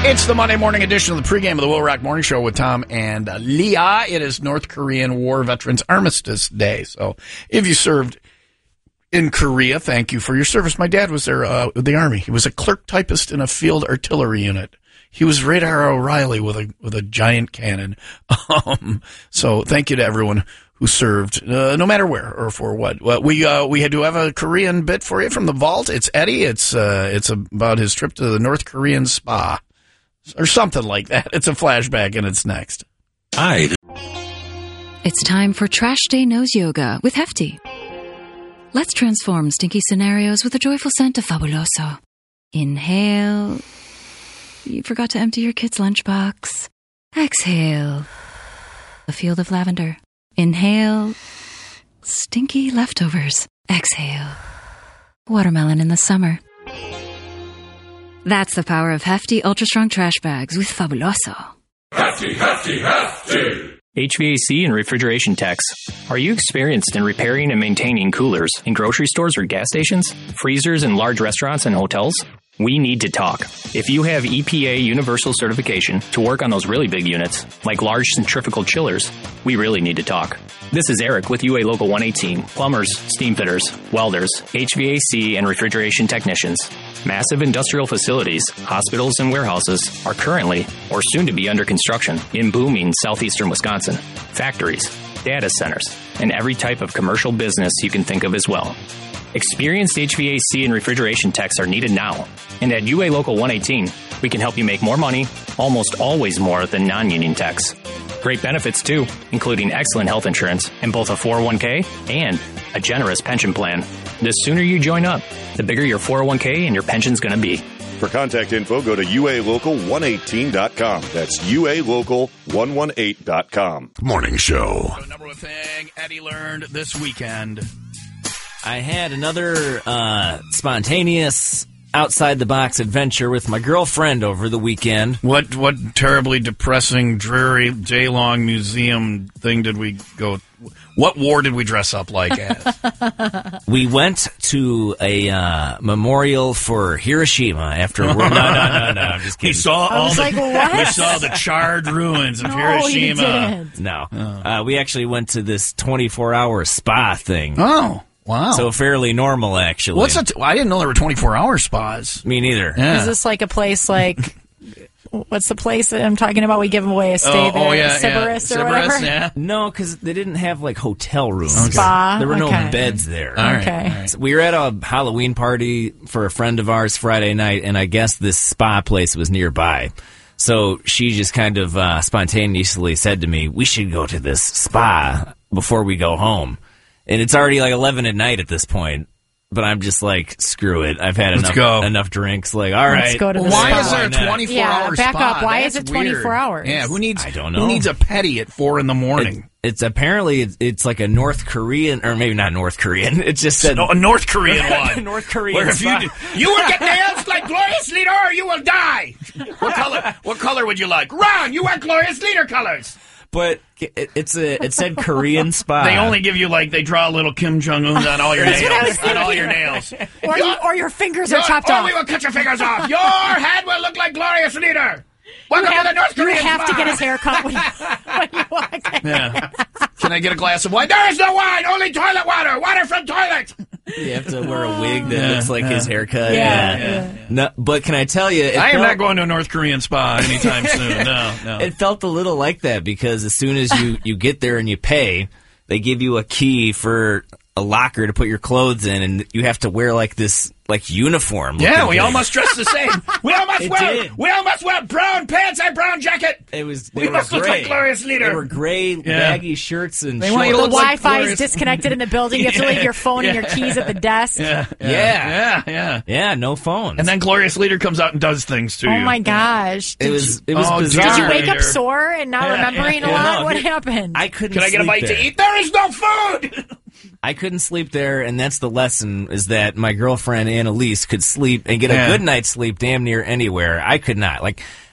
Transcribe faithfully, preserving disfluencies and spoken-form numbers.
It's the Monday morning edition of the pregame of the Will Rock Morning Show with Tom and uh, Leah. It is North Korean War Veterans Armistice Day. So if you served in Korea, thank you for your service. My dad was there uh, with the Army. He was a clerk typist in a field artillery unit. He was Radar O'Reilly with a with a giant cannon. Um, so thank you to everyone who served, uh, no matter where or for what. Well, we uh, we had to have a Korean bit for you from the vault. It's Eddie. It's uh, it's about his trip to the North Korean spa. Or something like that. It's a flashback, and it's next. Hi. It's time for Trash Day Nose Yoga with Hefty. Let's transform stinky scenarios with a joyful scent of Fabuloso. Inhale. You forgot to empty your kid's lunchbox. Exhale. A field of lavender. Inhale. Stinky leftovers. Exhale. Watermelon in the summer. That's the power of Hefty Ultra Strong Trash Bags with Fabuloso. Hefty, hefty, hefty. H V A C and refrigeration techs. Are you experienced in repairing and maintaining coolers in grocery stores or gas stations, freezers in large restaurants and hotels? We need to talk. If you have E P A universal certification to work on those really big units, like large centrifugal chillers, we really need to talk. This is Eric with U A Local one eighteen. Plumbers, steam fitters, welders, H V A C and refrigeration technicians. Massive industrial facilities, hospitals, and warehouses are currently or soon to be under construction in booming southeastern Wisconsin. Factories, data centers, and every type of commercial business you can think of as well. Experienced H V A C and refrigeration techs are needed now. And at U A Local one eighteen, we can help you make more money, almost always more than non-union techs. Great benefits, too, including excellent health insurance and both a four oh one k and a generous pension plan. The sooner you join up, the bigger your four oh one k and your pension's going to be. For contact info, go to U A local one eighteen dot com. That's U A local one eighteen dot com. Morning show. So number one thing Eddie learned this weekend. I had another uh, spontaneous outside-the-box adventure with my girlfriend over the weekend. What what terribly depressing, dreary, day-long museum thing did we go? What war did we dress up like as? We went to a uh, memorial for Hiroshima after World War. No, no, no, no. I'm just We kidding. saw all the like, what? we saw the charred ruins of No, Hiroshima. you didn't. No, uh, we actually went to this twenty-four hour spa thing. Oh, wow! So fairly normal, actually. What's it? I didn't know there were twenty-four hour spas. Me neither. Yeah. Is this like a place like, what's the place that I'm talking about? We give away a stay oh, there. oh yeah, Sybaris yeah. or whatever? Sybaris, yeah. No, because they didn't have like hotel rooms. Okay. Spa? There were no Okay. beds there. All right, Okay. all right. So we were at a Halloween party for a friend of ours Friday night, and I guess this spa place was nearby. So she just kind of uh, spontaneously said to me, we should go to this spa before we go home. And it's already like eleven at night at this point. But I'm just like, screw it. I've had Let's enough go. enough drinks. Like, all right. Let's go to the Why spa. is there a Why not? twenty-four Yeah, hour back spa? up. Why That's is it twenty-four weird. hours? Yeah, who needs? I don't Who know. needs a petty at four in the morning? It, it's apparently it's, it's like a North Korean, or maybe not North Korean. It just said No, a North Korean one. North Korean. Where if you spa. do, you will get nails like Glorious Leader, or you will die. What color? What color would you like? Wrong. You want Glorious Leader colors. But it, it's a it said Korean spa. They only give you like they draw a little Kim Jong Un on all your That's what I nails. was On all your nails. Or, you, or your fingers Your- are chopped or off. we will cut your fingers off. Your head will look like Glorious Leader. Welcome you have, to the North you Korean have to spa. get his hair cut when you, when you walk in. Yeah. Can I get a glass of wine? There is no wine. Only toilet water. Water from toilet. You have to wear a wig that looks like his haircut. Yeah, Yeah. No, but can I tell you? It I am felt, not going to a North Korean spa anytime soon. No, no. It felt a little like that because as soon as you, you get there and you pay, they give you a key for a locker to put your clothes in, and you have to wear like this like uniform. Yeah, looking we thing. all must dress the same. We all must It wear. did. We all must wear brown pants and brown jacket. It was. We They were must look gray. like Glorious Leader. They were gray, baggy shirts and They shorts. want you to The look like Wi-Fi is Glorious- disconnected in the building. You have to leave your phone and your Yeah. keys at the desk. Yeah, Yeah. yeah, yeah. Yeah, no phones. And then Glorious Leader comes out and does things to Oh you. my gosh! it was. It was Oh, bizarre. Did you Sorry. wake up sore and not Yeah, remembering yeah, a yeah. lot? No, what here- happened? I couldn't. Can I get a sleep bite there. to eat? There is no food. I couldn't sleep there, and that's the lesson: is that my girlfriend Annalise could sleep and get a Yeah. good night's sleep damn near anywhere. I could not. Like